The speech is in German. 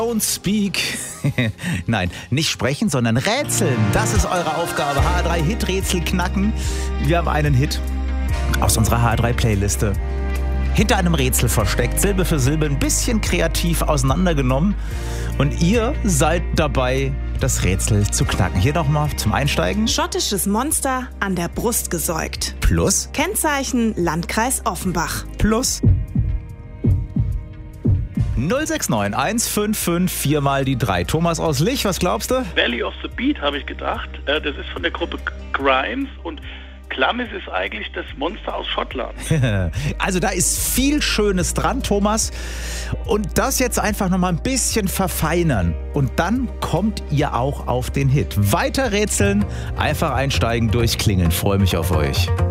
Don't speak. Nein, nicht sprechen, sondern rätseln. Das ist eure Aufgabe. HR3 Hit-Rätsel knacken. Wir haben einen Hit aus unserer HR3-Playliste hinter einem Rätsel versteckt, Silbe für Silbe, ein bisschen kreativ auseinandergenommen. Und ihr seid dabei, das Rätsel zu knacken. Hier nochmal zum Einsteigen. Schottisches Monster an der Brust gesäugt. Plus. Kennzeichen Landkreis Offenbach. Plus. 069 155 4 mal die 3. Thomas aus Lich, was glaubst du? Valley of the Beat, habe ich gedacht. Das ist von der Gruppe Grimes und Glamis ist eigentlich das Monster aus Schottland. Also da ist viel Schönes dran, Thomas. Und das jetzt einfach nochmal ein bisschen verfeinern. Und dann kommt ihr auch auf den Hit. Weiter rätseln, einfach einsteigen, durchklingeln. Freue mich auf euch.